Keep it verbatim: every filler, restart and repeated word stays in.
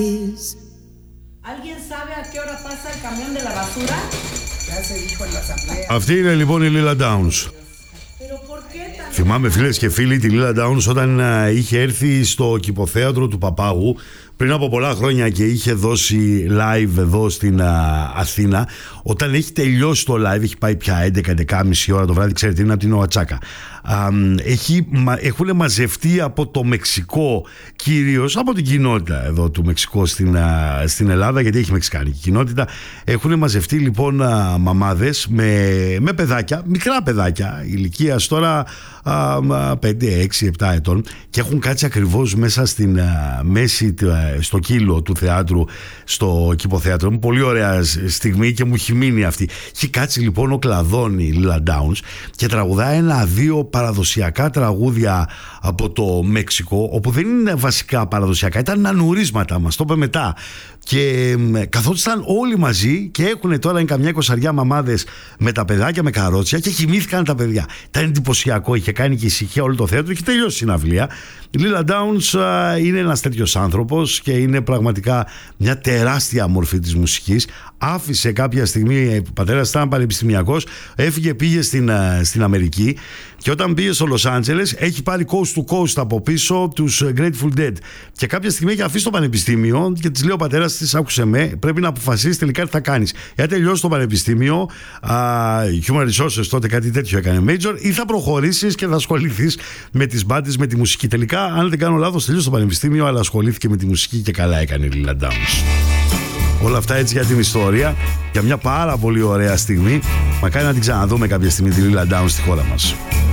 ¿Alguien sabe a qué hora pasa el camión de la basura? Αυτή είναι λοιπόν η Lila Downs. Θυμάμαι, φίλες και φίλοι, τη Lila Downs όταν uh, είχε έρθει στο κηποθέατρο του Παπάγου πριν από πολλά χρόνια και είχε δώσει live εδώ στην uh, Αθήνα. Όταν έχει τελειώσει το live, έχει πάει πια έντεκα έντεκα και μισή ώρα το βράδυ, ξέρετε, είναι από την Οατσάκα. Uh, έχει, μα, έχουν μαζευτεί από το Μεξικό, κυρίως από την κοινότητα εδώ του Μεξικού στην, uh, στην Ελλάδα, γιατί έχει μεξικάνικη κοινότητα. Έχουν μαζευτεί λοιπόν uh, μαμάδες με, με παιδάκια, μικρά παιδάκια ηλικίας τώρα πέντε, έξι, επτά ετών, και έχουν κάτσει ακριβώς μέσα στην uh, μέση, στο κύλο του θεάτρου, στο κηποθέατρο. Είναι πολύ ωραία στιγμή και μου έχει μείνει αυτή. Έχει κάτσει λοιπόν ο Κλαδόν, η Lila Downs, και τραγουδάει ένα-δύο παραδοσιακά τραγούδια από το Μέξικο, όπου δεν είναι βασικά παραδοσιακά, ήταν ανουρίσματα, μας το είπε μετά. Και καθόντουσαν όλοι μαζί και έχουν τώρα είναι καμιά εικοσαριά μαμάδες με τα παιδάκια, με καρότσια, και κοιμήθηκαν τα παιδιά. Ήταν εντυπωσιακό, είχε κάνει και ησυχία όλο το θέατρο, είχε τελειώσει η συναυλία. Η Lila Downs uh, είναι ένας τέτοιος άνθρωπος και είναι πραγματικά μια τεράστια μορφή της μουσικής. Άφησε κάποια στιγμή, ο πατέρας ήταν πανεπιστημιακός, έφυγε, πήγε στην, uh, στην Αμερική, και όταν πήγε στο Λος Άντζελες έχει πάρει coast to coast από πίσω τους Grateful Dead, και κάποια στιγμή έχει αφήσει το πανεπιστήμιο και της λέει ο πατέρας της, άκουσε με, πρέπει να αποφασίσεις τελικά τι θα κάνεις. Για τελειώσει το πανεπιστήμιο, uh, Human Resources τότε κάτι τέτοιο έκανε major, ή θα προχωρήσεις και θα ασχοληθείς με τις μπάντες, με τη μουσική. Τελικά, αν δεν κάνω λάθος, τελείωσε το πανεπιστήμιο, αλλά ασχολήθηκε με τη μουσική και καλά έκανε η Lila Downs. Όλα αυτά έτσι για την ιστορία, για μια πάρα πολύ ωραία στιγμή. Μακάρι να την ξαναδούμε κάποια στιγμή τη Lila Downs στη χώρα μας.